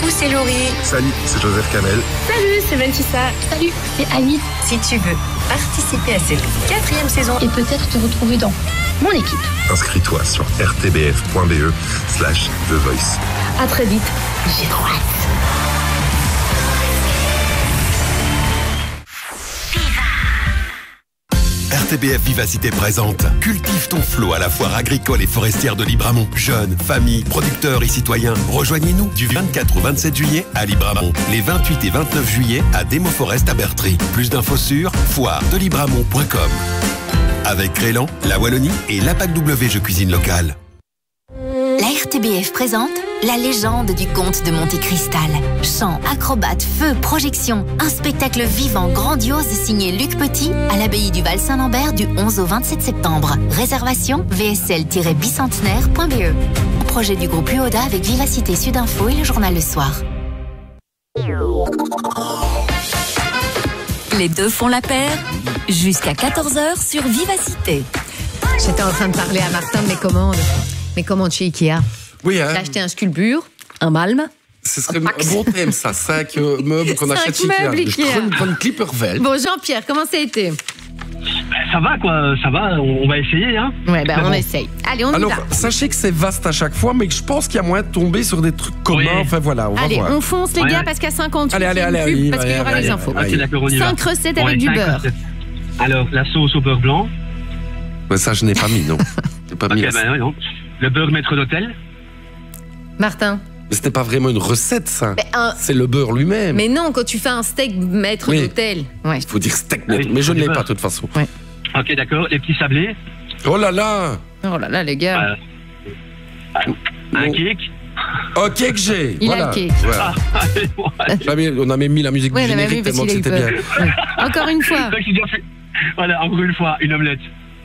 Coucou, c'est Laurie. Salut, c'est Joseph Kamel. Salut, c'est Vanessa. Salut, c'est Annie. Si tu veux participer à cette 4e saison Et peut-être te retrouver dans mon équipe. Inscris-toi sur rtbf.be/The Voice. À très vite. J'ai trop hâte. RTBF Vivacité présente Cultive ton flot à la foire agricole et forestière de Libramont. Jeunes, familles, producteurs et citoyens, rejoignez-nous du 24 au 27 juillet à Libramont. Les 28 et 29 juillet à Demo Forest à Bertry. Plus d'infos sur foiredelibramont.com. Avec Crélan, la Wallonie et l'APAC W Jeux Cuisine Locale. La RTBF présente la légende du comte de Monte Cristal. Chants, acrobates, feux, projections. Un spectacle vivant, grandiose signé Luc Petit à l'abbaye du Val-Saint-Lambert du 11 au 27 septembre. Réservation vsl-bicentenaire.be. Projet du groupe UODA avec Vivacité Sudinfo et le journal Le Soir. Les deux font la paire jusqu'à 14h sur Vivacité. J'étais en train de parler à Martin de mes commandes. Mes commandes chez Ikea. Oui, hein. J'ai acheté un Sculpture, un Malm. Ce serait un bon thème, ça. 5 meubles qu'on achète chez Ikea. Je prends une Clipperwelt. Bon, Jean-Pierre, comment ça a été? Ça va, quoi. Ça va. On va essayer, hein. Ouais, on essaye. Allez, on y Alors, va. sachez que c'est vaste à chaque fois, mais que je pense qu'il y a moyen de tomber sur des trucs communs. Oui. Enfin, voilà, on va Allez, voir. on fonce, les gars, parce qu'à 50, Allez, parce qu'il y aura les infos. Ok, d'accord, on y va. 5 recettes avec Ouais, du 5 beurre. recettes. Alors, la sauce au beurre blanc. Ouais, ça, je n'ai pas mis, non. J'ai pas mis. Ok, ben non. Le beurre maître d'hôtel. Martin. Mais c'était pas vraiment une recette, ça. Mais, C'est le beurre lui-même. mais non, quand tu fais un steak maître Oui. d'hôtel. Ouais. Il faut dire steak, Oui, mais je ne l'ai beurre. pas, de toute façon. Ok, d'accord. Les petits sablés. Oh là là. Oh là là, les gars. Un Non. cake. Ok, que j'ai. Il a Voilà. le cake. Voilà. Allez, bon, allez. On a même mis la musique Ouais, du on a même générique vu parce tellement qu'il que a eu c'était peur. bien. Ouais. Encore une fois. Donc, j'ai déjà fait- Voilà, encore une fois, une omelette.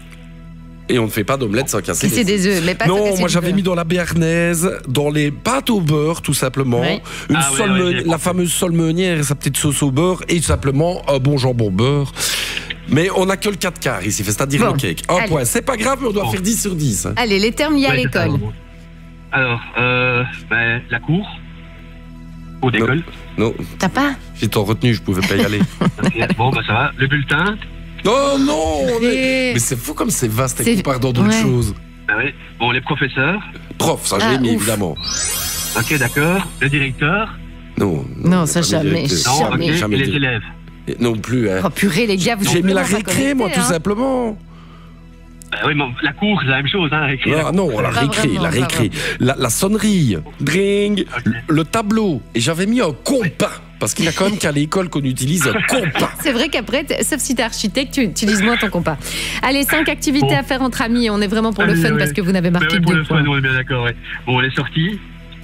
Et on ne fait pas d'omelette sans casser C'est des œufs, mais pas sans Non, casser moi du j'avais beurre. mis dans la béarnaise, dans les pâtes au beurre tout simplement, Ouais. une Ah ouais, solme- ouais, j'ai la compris. fameuse solmeunière et sa petite sauce au beurre et tout simplement un bon jambon beurre. Mais on n'a que le 4 quarts ici, c'est-à-dire Bon, le cake. Un allez. point, c'est pas grave, mais on doit Bon. faire 10 sur 10. hein. Allez, les termes liés à Ouais, c'est ça, l'école. bon. Alors, la cour. Cour d'école. Non, T'as pas? j'étais en retenue, je pouvais pas y aller. Ok, bon, bah ça va. Le bulletin. Oh non Et- Mais c'est fou comme c'est vaste et C'est- qu'on part dans d'autres ouais. choses. Ah oui. Bon, les professeurs. Prof, ça je Ah, l'ai mis ouf. évidemment. Ok, d'accord. Le directeur. Non, Non, ça j'ai pas mis jamais, directeur. Non, ok. Jamais Et les dit. élèves. Et non plus, hein. Oh purée, les gars, vous J'ai êtes mis la vraiment pas récré, moi, connectés, tout hein. simplement. Bah oui, mais la cour, c'est la même chose, hein. Récré, la Ah cour. non, la Pas récré, vraiment, la pas récré. La sonnerie, dring, Ok. le tableau. Et j'avais mis un compas. Parce qu'il y a quand même qu'à l'école qu'on utilise un compas. C'est vrai qu'après, sauf si t'es architecte, tu utilises moins ton compas. Allez, 5 activités Bon. à faire entre amis. On est vraiment pour le Allez, fun ouais. parce que vous n'avez Bah marqué oui, pour 2 le fun, points. on est bien d'accord, ouais. Bon, les sorties.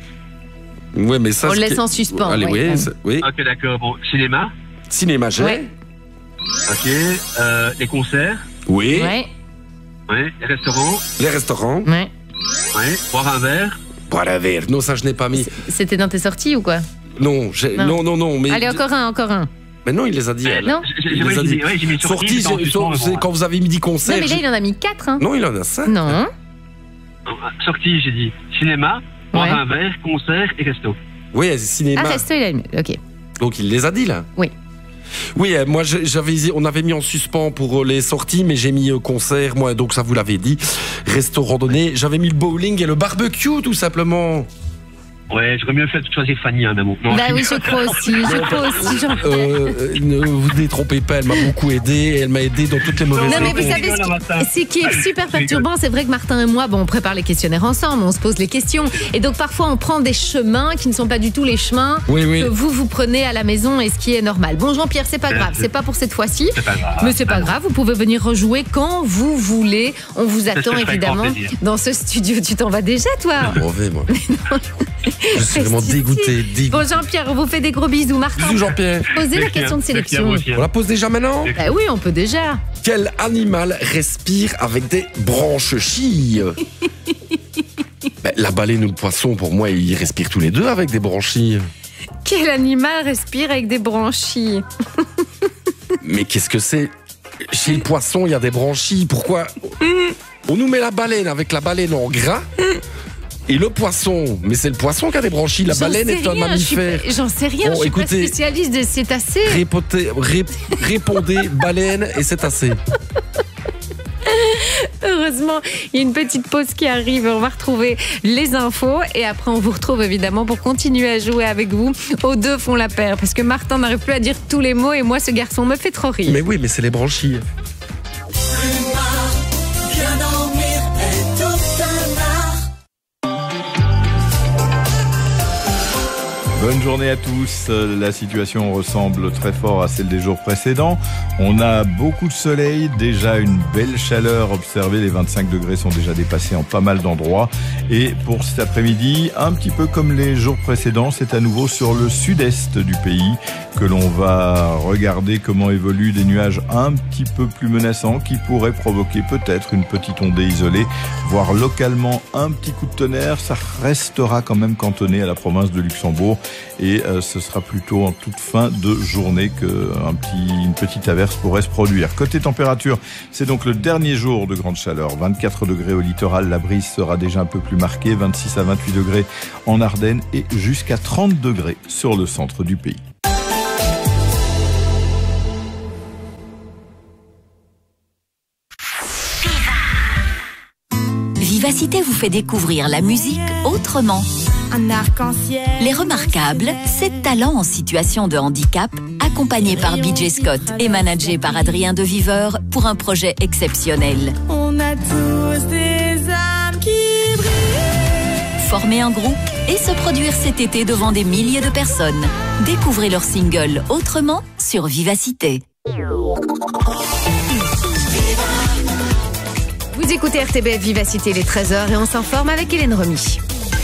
Ouais, mais ça. On le c'est- laisse en suspens, Allez, ouais. oui, oui. Ok, d'accord. Bon, cinéma. Cinéma, j'ai. Ouais. Ok. Les concerts. Oui. Ouais, Ouais. Les restaurants. Les restaurants. ouais. Ouais. Boire un verre. Boire un verre. Non, ça, je n'ai pas mis. C'était dans tes sorties ou quoi? Non, non, mais. Allez, encore un. Mais non, il les a dit. elle. Non. J'ai Il ouais, les a j'ai dit. mis- ouais, j'ai mis Sortie, c'était en suspens, mais c'est bon, quand vous avez mis 10 concerts. Non, mais là, il en a mis 4. Hein. Non, il en a 5. Non. Sortie, j'ai dit. Cinéma. Boire Ouais. un verre. Concert et resto. Oui, cinéma. Ah, resto, il a mis. Ok. Donc il les a dit là. Oui. Oui, moi on avait mis en suspens pour les sorties, mais j'ai mis concert, moi, donc ça vous l'avez dit, resto randonnée. J'avais mis le bowling et le barbecue tout simplement. Ouais, j'aurais mieux fait de choisir Fanny, hein, mais bon. Non, Bah oui, je crois aussi. Ne vous détrompez pas, elle m'a beaucoup aidé, elle m'a aidé dans toutes les mauvaises Non mais vous réponses. savez ce qui est super perturbant, c'est vrai que Martin et moi, bon, on prépare les questionnaires ensemble, on se pose les questions, et donc parfois on prend des chemins qui ne sont pas du tout les chemins Oui, oui. que vous prenez à la maison et ce qui est normal. Bon Jean-Pierre, c'est pas grave, c'est pas pour cette fois-ci, c'est pas grave. mais c'est pas grave, vous pouvez venir rejouer quand vous voulez. On vous ce attend que je ferai avec grand évidemment plaisir. dans ce studio. Tu t'en vas déjà toi? Mauvais, moi. Je suis vraiment dégoûté. Bon Jean-Pierre, on vous fait des gros bisous. Martin, Bisous Jean-Pierre. posez la Merci, question de hein. Merci à sélection. vous aussi, hein. On la pose déjà maintenant? Bah oui, on peut déjà. Quel animal respire avec des branchies? La baleine ou le poisson, pour moi, ils respirent tous les deux avec des branchies. Quel animal respire avec des branchies? Mais qu'est-ce que c'est? Chez le poisson, il y a des branchies. Pourquoi on nous met la baleine avec la baleine en gras Et le poisson, mais c'est le poisson qui a des branchies. La baleine est un mammifère. J'en sais rien, je suis pas spécialiste des cétacés. Répondez baleine et cétacés. Heureusement, il y a une petite pause qui arrive. On va retrouver les infos et après on vous retrouve évidemment pour continuer à jouer avec vous. Aux deux font la paire parce que Martin n'arrive plus à dire tous les mots et moi ce garçon me fait trop rire. Mais oui, mais c'est les branchies. Bonne journée à tous. La situation ressemble très fort à celle des jours précédents. On a beaucoup de soleil, déjà une belle chaleur observée. Les 25 degrés sont déjà dépassés en pas mal d'endroits. Et pour cet après-midi, un petit peu comme les jours précédents, c'est à nouveau sur le sud-est du pays que l'on va regarder comment évoluent des nuages un petit peu plus menaçants qui pourraient provoquer peut-être une petite ondée isolée, voire localement un petit coup de tonnerre. Ça restera quand même cantonné à la province de Luxembourg. Et ce sera plutôt en toute fin de journée qu'une petite averse pourrait se produire. Côté température, c'est donc le dernier jour de grande chaleur. 24 degrés au littoral, la brise sera déjà un peu plus marquée. 26 à 28 degrés en Ardennes et jusqu'à 30 degrés sur le centre du pays. Vivacité vous fait découvrir la musique autrement. Un arc-en-ciel. Les Remarquables, 7 talents en situation de handicap, accompagnés par BJ Scott et managés par Adrien Deviveur pour un projet exceptionnel. On a tous des âmes qui brillent. Former un groupe et se produire cet été devant des milliers de personnes. Découvrez leur single Autrement sur Vivacité. Vous écoutez RTBF Vivacité, les 13h et on s'informe avec Hélène Remy.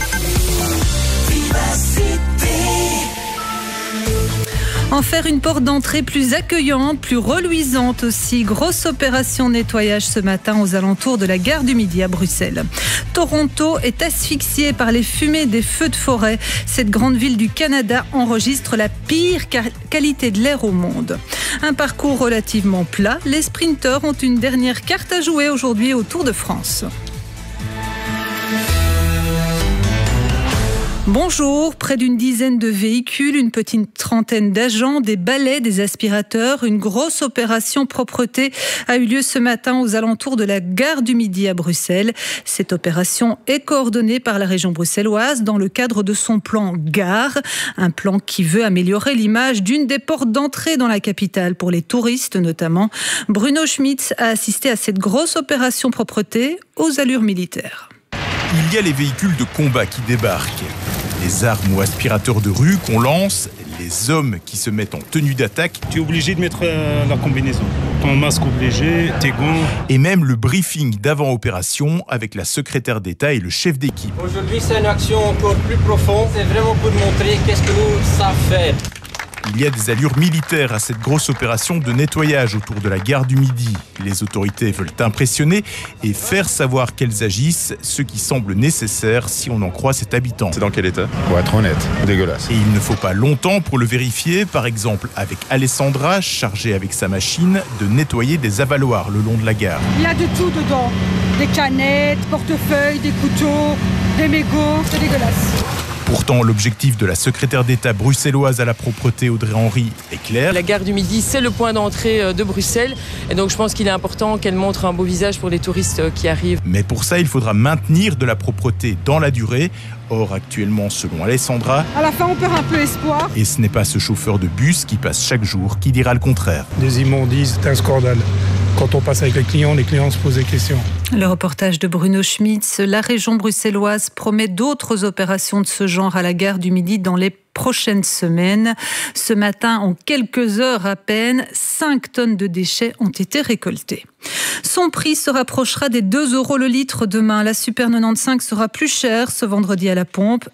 En faire une porte d'entrée plus accueillante, plus reluisante aussi. Grosse opération nettoyage ce matin aux alentours de la gare du Midi à Bruxelles. Toronto est asphyxiée par les fumées des feux de forêt. Cette grande ville du Canada enregistre la pire qualité de l'air au monde. Un parcours relativement plat. Les sprinteurs ont une dernière carte à jouer aujourd'hui au Tour de France. Bonjour, près d'une dizaine de véhicules, une petite trentaine d'agents, des balais, des aspirateurs. Une grosse opération propreté a eu lieu ce matin aux alentours de la gare du Midi à Bruxelles. Cette opération est coordonnée par la région bruxelloise dans le cadre de son plan Gare. Un plan qui veut améliorer l'image d'une des portes d'entrée dans la capitale pour les touristes notamment. Bruno Schmitz a assisté à cette grosse opération propreté aux allures militaires. Il y a les véhicules de combat qui débarquent, les armes ou aspirateurs de rue qu'on lance, les hommes qui se mettent en tenue d'attaque. Tu es obligé de mettre la combinaison, ton masque obligé, tes gants. Et même le briefing d'avant-opération avec la secrétaire d'État et le chef d'équipe. Aujourd'hui, c'est une action encore plus profonde. C'est vraiment pour montrer qu'est-ce que nous savons faire. Il y a des allures militaires à cette grosse opération de nettoyage autour de la gare du Midi. Les autorités veulent impressionner et faire savoir qu'elles agissent, ce qui semble nécessaire si on en croit cet habitant. C'est dans quel état ? Pour être honnête, dégueulasse. Et il ne faut pas longtemps pour le vérifier, par exemple avec Alessandra, chargée avec sa machine de nettoyer des avaloirs le long de la gare. Il y a de tout dedans, des canettes, portefeuilles, des couteaux, des mégots, c'est dégueulasse. Pourtant, l'objectif de la secrétaire d'État bruxelloise à la propreté, Audrey Henry, est clair. La gare du Midi, c'est le point d'entrée de Bruxelles. Et donc, je pense qu'il est important qu'elle montre un beau visage pour les touristes qui arrivent. Mais pour ça, il faudra maintenir de la propreté dans la durée. Or, actuellement, selon Alessandra, à la fin, on perd un peu espoir. Et ce n'est pas ce chauffeur de bus qui passe chaque jour qui dira le contraire. Des immondices, c'est un scandale. Quand on passe avec les clients se posent des questions. Le reportage de Bruno Schmitz. La région bruxelloise promet d'autres opérations de ce genre à la gare du Midi dans les prochaines semaines. Ce matin, en quelques heures à peine, 5 tonnes de déchets ont été récoltés. Son prix se rapprochera des 2 € le litre demain. La Super 95 sera plus chère ce vendredi à la pompe,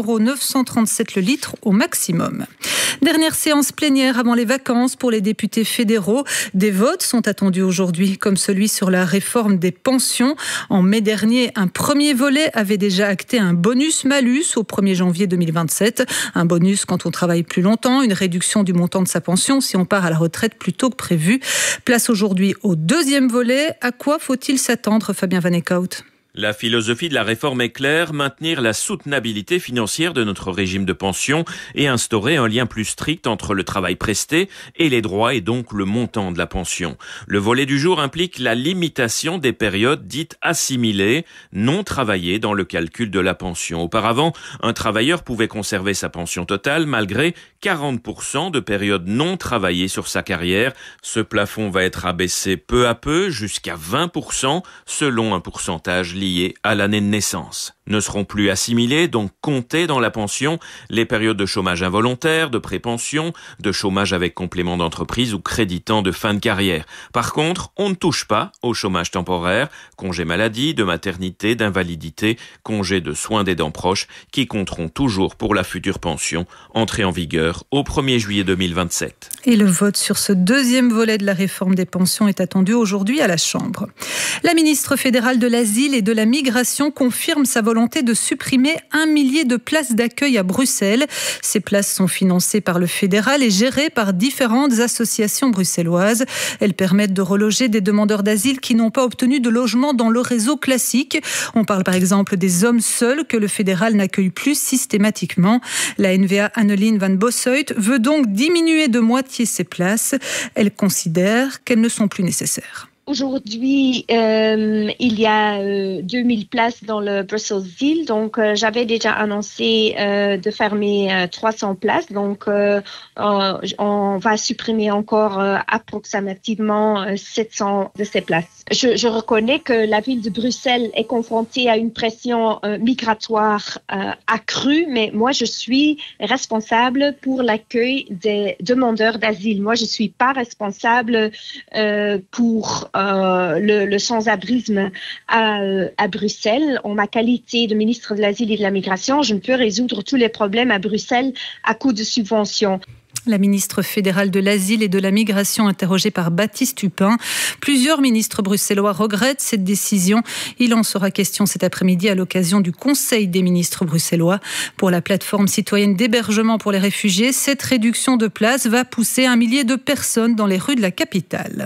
1,937 € le litre au maximum. Dernière séance plénière avant les vacances pour les députés fédéraux. Des votes sont attendus aujourd'hui, comme celui sur la réforme des pensions. En mai dernier, un premier volet avait déjà acté un bonus-malus au 1er janvier 2027. Un bonus quand on travaille plus longtemps, une réduction du montant de sa pension si on part à la retraite plus tôt que prévu. Place aujourd'hui au deuxième volet. À quoi faut-il s'attendre, Fabien Van Eekhout ? La philosophie de la réforme est claire, maintenir la soutenabilité financière de notre régime de pension et instaurer un lien plus strict entre le travail presté et les droits et donc le montant de la pension. Le volet du jour implique la limitation des périodes dites assimilées, non travaillées dans le calcul de la pension. Auparavant, un travailleur pouvait conserver sa pension totale malgré 40% de périodes non travaillées sur sa carrière. Ce plafond va être abaissé peu à peu jusqu'à 20% selon un pourcentage liés à l'année de naissance. Ne seront plus assimilés, donc comptés dans la pension, les périodes de chômage involontaire, de prépension, de chômage avec complément d'entreprise ou créditant de fin de carrière. Par contre, on ne touche pas au chômage temporaire, congé maladie, de maternité, d'invalidité, congé de soins d'aidants proches, qui compteront toujours pour la future pension, entrée en vigueur au 1er juillet 2027. Et le vote sur ce deuxième volet de la réforme des pensions est attendu aujourd'hui à la Chambre. La ministre fédérale de l'Asile et de la Migration confirme sa volonté de supprimer 1 millier de places d'accueil à Bruxelles. Ces places sont financées par le fédéral et gérées par différentes associations bruxelloises. Elles permettent de reloger des demandeurs d'asile qui n'ont pas obtenu de logement dans le réseau classique. On parle par exemple des hommes seuls que le fédéral n'accueille plus systématiquement. La NVA Anneline van Bossuit veut donc diminuer de moitié ces places. Elle considère qu'elles ne sont plus nécessaires. Aujourd'hui, il y a 2000 places dans le Brussels Deal. Donc, j'avais déjà annoncé de fermer 300 places. Donc, on va supprimer encore approximativement 700 de ces places. Je reconnais que la ville de Bruxelles est confrontée à une pression migratoire accrue, mais moi, je suis responsable pour l'accueil des demandeurs d'asile. Moi, je suis pas responsable pour le sans-abrisme à Bruxelles. En ma qualité de ministre de l'Asile et de la Migration, je ne peux résoudre tous les problèmes à Bruxelles à coup de subventions. La ministre fédérale de l'Asile et de la Migration interrogée par Baptiste Hupin. Plusieurs ministres bruxellois regrettent cette décision. Il en sera question cet après-midi à l'occasion du Conseil des ministres bruxellois. Pour la plateforme citoyenne d'hébergement pour les réfugiés, cette réduction de places va pousser 1 millier de personnes dans les rues de la capitale.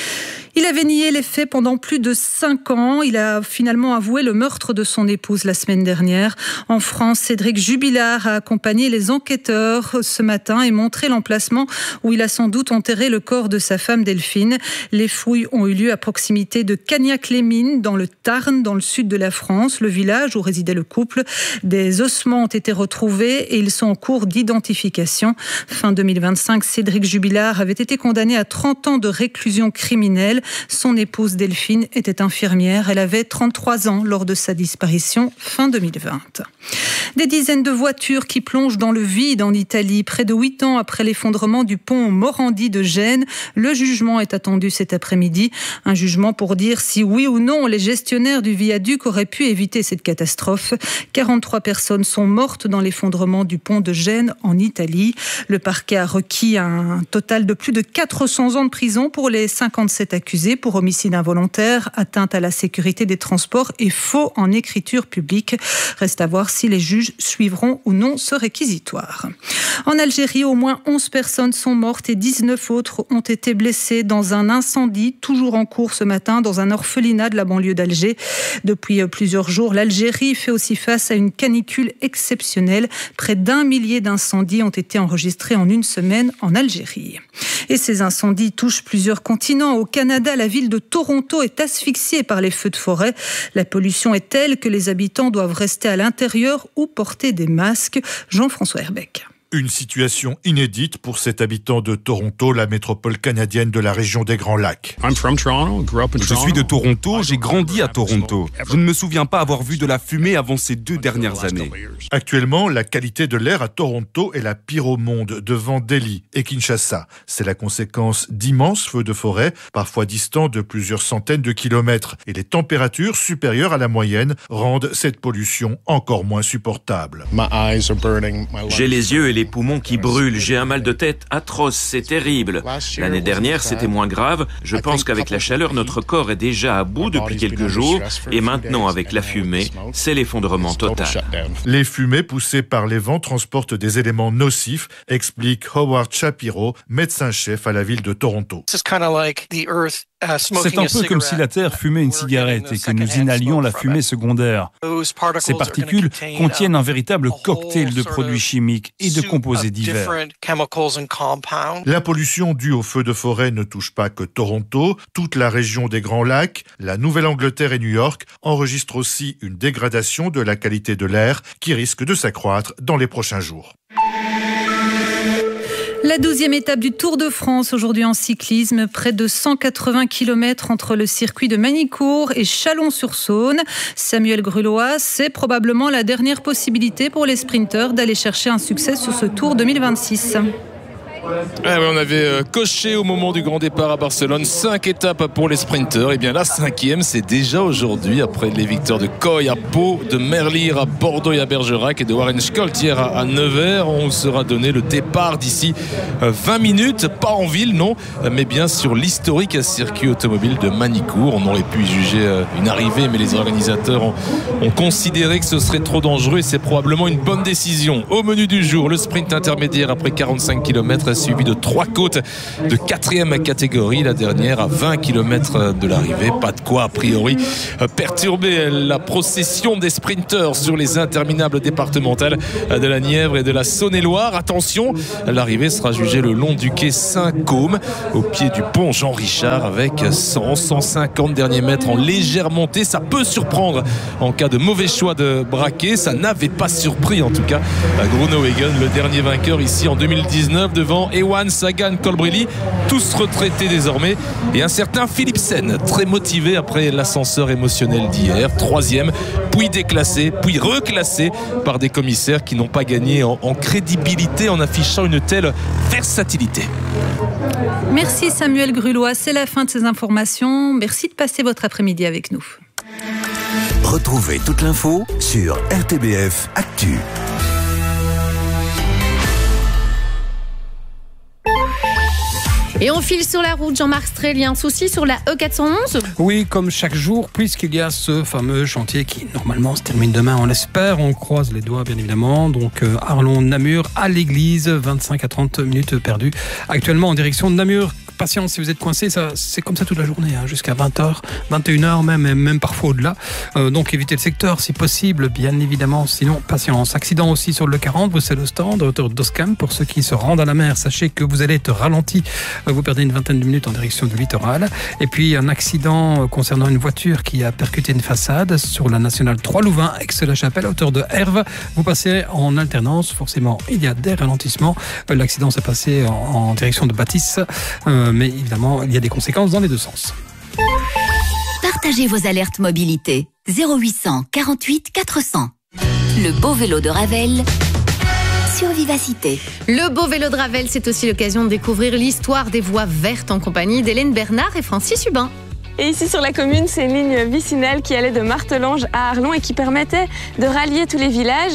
Il avait nié les faits pendant plus de 5 ans. Il a finalement avoué le meurtre de son épouse la semaine dernière. En France, Cédric Jubilard a accompagné les enquêteurs ce matin et montré l'emplacement où il a sans doute enterré le corps de sa femme Delphine. Les fouilles ont eu lieu à proximité de Cagnac-les-Mines, dans le Tarn, dans le sud de la France, le village où résidait le couple. Des ossements ont été retrouvés et ils sont en cours d'identification. Fin 2025, Cédric Jubilard avait été condamné à 30 ans de réclusion criminelle. Son épouse Delphine était infirmière. Elle avait 33 ans lors de sa disparition fin 2020. Des dizaines de voitures qui plongent dans le vide en Italie. Près de 8 ans après l'effondrement du pont Morandi de Gênes, le jugement est attendu cet après-midi. Un jugement pour dire si oui ou non les gestionnaires du viaduc auraient pu éviter cette catastrophe. 43 personnes sont mortes dans l'effondrement du pont de Gênes en Italie. Le parquet a requis un total de plus de 400 ans de prison pour les 57 accusés pour homicide involontaire, atteinte à la sécurité des transports et faux en écriture publique. Reste à voir si les juges suivront ou non ce réquisitoire. En Algérie, au moins 11 personnes sont mortes et 19 autres ont été blessées dans un incendie toujours en cours ce matin dans un orphelinat de la banlieue d'Alger. Depuis plusieurs jours, l'Algérie fait aussi face à une canicule exceptionnelle. Près d'1 millier d'incendies ont été enregistrés en une semaine en Algérie. Et ces incendies touchent plusieurs continents. Au Canada, la ville de Toronto est asphyxiée par les feux de forêt. La pollution est telle que les habitants doivent rester à l'intérieur ou porter des masques. Jean-François Herbeck. Une situation inédite pour cet habitant de Toronto, la métropole canadienne de la région des Grands Lacs. Je suis de Toronto, j'ai grandi à Toronto. Je ne me souviens pas avoir vu de la fumée avant ces 2 dernières années. Actuellement, la qualité de l'air à Toronto est la pire au monde, devant Delhi et Kinshasa. C'est la conséquence d'immenses feux de forêt, parfois distants de plusieurs centaines de kilomètres. Et les températures supérieures à la moyenne rendent cette pollution encore moins supportable. J'ai les yeux et les poumons qui brûlent, j'ai un mal de tête atroce, c'est terrible. L'année dernière, c'était moins grave. Je pense qu'avec la chaleur, notre corps est déjà à bout depuis quelques jours. Et maintenant, avec la fumée, c'est l'effondrement total. Les fumées poussées par les vents transportent des éléments nocifs, explique Howard Shapiro, médecin-chef à la ville de Toronto. C'est un peu comme si la Terre fumait une cigarette et que nous inhalions la fumée secondaire. Ces particules contiennent un véritable cocktail de produits chimiques et de composés divers. La pollution due aux feux de forêt ne touche pas que Toronto. Toute la région des Grands Lacs, la Nouvelle-Angleterre et New York enregistrent aussi une dégradation de la qualité de l'air qui risque de s'accroître dans les prochains jours. La 12e étape du Tour de France, aujourd'hui en cyclisme, près de 180 km entre le circuit de Magny-Cours et Chalon-sur-Saône. Samuel Grulois, c'est probablement la dernière possibilité pour les sprinteurs d'aller chercher un succès sur ce Tour 2026. Ah oui, on avait coché au moment du grand départ à Barcelone 5 étapes pour les sprinteurs. Et bien la 5e, c'est déjà aujourd'hui, après les victoires de Coy à Pau, de Merlier à Bordeaux et à Bergerac et de Warren Scholtier à Nevers. On sera donné le départ d'ici 20 minutes, pas en ville, non, mais bien sur l'historique circuit automobile de Magny-Cours. On aurait pu y juger une arrivée, mais les organisateurs ont considéré que ce serait trop dangereux et c'est probablement une bonne décision. Au menu du jour, le sprint intermédiaire après 45 km suivi de 3 côtes de 4e catégorie, la dernière à 20 km de l'arrivée. Pas de quoi a priori perturber la procession des sprinteurs sur les interminables départementales de la Nièvre et de la Saône-et-Loire. Attention, l'arrivée sera jugée le long du quai Saint-Côme au pied du pont Jean-Richard avec 150 derniers mètres en légère montée. Ça peut surprendre en cas de mauvais choix de braquet. Ça n'avait pas surpris en tout cas Groenewegen, le dernier vainqueur ici en 2019 devant Ewan, Sagan, Colbrelli, tous retraités désormais, et un certain Philipsen, très motivé après l'ascenseur émotionnel d'hier, 3e, puis déclassé, puis reclassé par des commissaires qui n'ont pas gagné en crédibilité en affichant une telle versatilité. Merci Samuel Grulois, c'est la fin de ces informations. Merci de passer votre après-midi avec nous. Retrouvez toute l'info sur RTBF Actu. Et on file sur la route, Jean-Marc Strel, il y a un souci sur la E411 ? Oui, comme chaque jour, puisqu'il y a ce fameux chantier qui normalement se termine demain, on l'espère, on croise les doigts bien évidemment. Donc Arlon-Namur à l'église, 25 à 30 minutes perdues. Actuellement en direction de Namur. Patience si vous êtes coincé, c'est comme ça toute la journée, jusqu'à 20h, 21h même parfois au-delà. Donc évitez le secteur si possible, bien évidemment, sinon patience. Accident aussi sur le 40, Bruxelles-Ostende, à hauteur d'Oskam. Pour ceux qui se rendent à la mer, sachez que vous allez être ralenti. Vous perdez une vingtaine de minutes en direction du littoral. Et puis un accident concernant une voiture qui a percuté une façade sur la nationale 3 Louvain, Aix-la-Chapelle, à hauteur de Herve. Vous passez en alternance, forcément il y a des ralentissements. L'accident s'est passé en direction de Bâtisse. Mais évidemment, il y a des conséquences dans les deux sens. Partagez vos alertes mobilité. 0800 48 400. Le beau vélo de Ravel sur Vivacité. Le beau vélo de Ravel, c'est aussi l'occasion de découvrir l'histoire des voies vertes en compagnie d'Hélène Bernard et Francis Hubin. Et ici sur la commune, c'est une ligne vicinale qui allait de Martelange à Arlon et qui permettait de rallier tous les villages.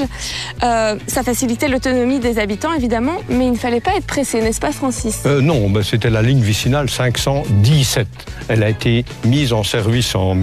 Ça facilitait l'autonomie des habitants évidemment, mais il ne fallait pas être pressé, n'est-ce pas Francis ? Non, c'était la ligne vicinale 517. Elle a été mise en service en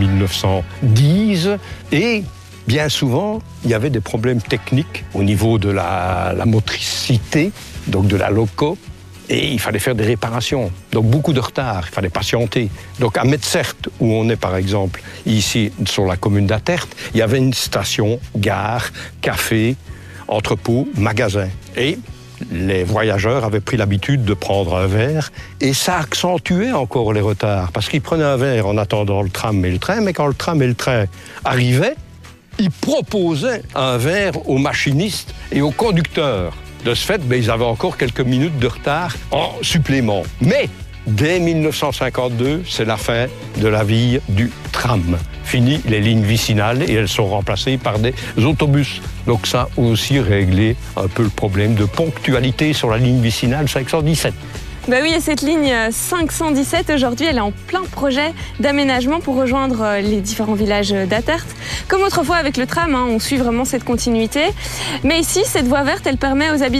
1910 et bien souvent, il y avait des problèmes techniques au niveau de la motricité, donc de la loco. Et il fallait faire des réparations. Donc beaucoup de retard, il fallait patienter. Donc à Metzert, où on est par exemple, ici sur la commune d'Atert, il y avait une station, gare, café, entrepôt, magasin. Et les voyageurs avaient pris l'habitude de prendre un verre et ça accentuait encore les retards. Parce qu'ils prenaient un verre en attendant le tram et le train, mais quand le tram et le train arrivaient, ils proposaient un verre aux machinistes et aux conducteurs. De ce fait, ils avaient encore quelques minutes de retard en supplément. Mais dès 1952, c'est la fin de la vie du tram. Fini les lignes vicinales et elles sont remplacées par des autobus. Donc ça a aussi réglé un peu le problème de ponctualité sur la ligne vicinale 517. Oui, et cette ligne 517, aujourd'hui, elle est en plein projet d'aménagement pour rejoindre les différents villages d'Atert. Comme autrefois avec le tram, on suit vraiment cette continuité. Mais ici, cette voie verte, elle permet aux habitants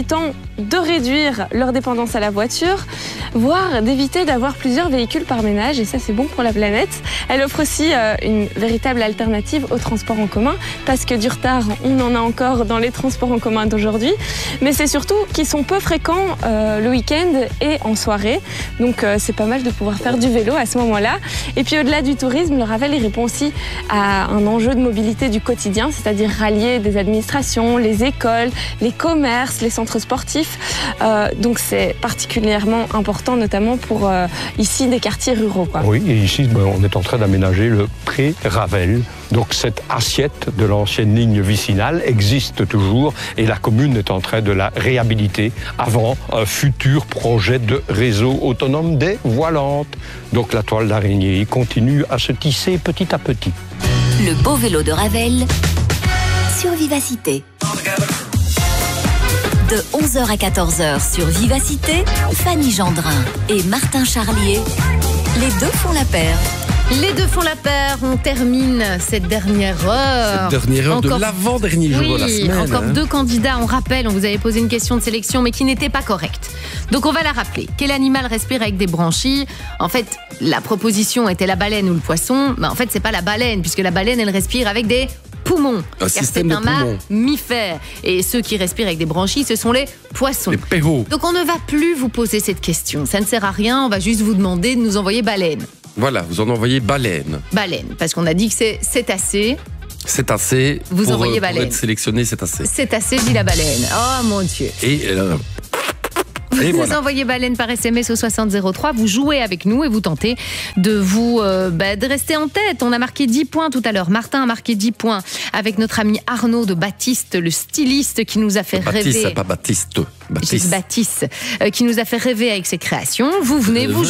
de réduire leur dépendance à la voiture, voire d'éviter d'avoir plusieurs véhicules par ménage, et ça c'est bon pour la planète. Elle offre aussi une véritable alternative aux transports en commun, parce que du retard, on en a encore dans les transports en commun d'aujourd'hui, mais c'est surtout qu'ils sont peu fréquents le week-end et en soirée, donc c'est pas mal de pouvoir faire du vélo à ce moment-là. Et puis au-delà du tourisme, le Ravel il répond aussi à un enjeu de mobilité du quotidien, c'est-à-dire rallier des administrations, les écoles, les commerces, les centres sportifs. Donc c'est particulièrement important, notamment pour ici des quartiers ruraux, quoi. Oui, et ici on est en train d'aménager le pré Ravel. Donc cette assiette de l'ancienne ligne vicinale existe toujours et la commune est en train de la réhabiliter avant un futur projet de réseau autonome des voies lentes. Donc la toile d'araignée continue à se tisser petit à petit. Le beau vélo de Ravel sur Vivacité. De 11h à 14h sur Vivacité, Fanny Gendrin et Martin Charlier, les deux font la paire. Les deux font la paire, on termine cette dernière heure. Cette dernière heure de l'avant-dernier jour de la semaine. Encore deux candidats, on rappelle, on vous avait posé une question de sélection mais qui n'était pas correcte. Donc on va la rappeler. Quel animal respire avec des branchies ? En fait, la proposition était la baleine ou le poisson, mais en fait c'est pas la baleine, puisque la baleine elle respire avec des poumons. Un système de poumons. C'est un mammifère. Et ceux qui respirent avec des branchies, ce sont les poissons. Les perros. Donc on ne va plus vous poser cette question. Ça ne sert à rien, on va juste vous demander de nous envoyer baleine. Voilà, vous en envoyez baleine. Baleine, parce qu'on a dit que c'est cétacé. Cétacé. Vous envoyez baleine. Pour être sélectionné, cétacé. Cétacé dit la baleine. Oh mon Dieu. Et Vous envoyez baleine par SMS au 6003, vous jouez avec nous et vous tentez de vous de rester en tête. On a marqué 10 points tout à l'heure. Martin a marqué 10 points avec notre ami Arnaud de Baptiste, le styliste qui nous a fait rêver. Pas Baptiste. Baptiste, qui nous a fait rêver avec ses créations. Vous venez, vous jouez.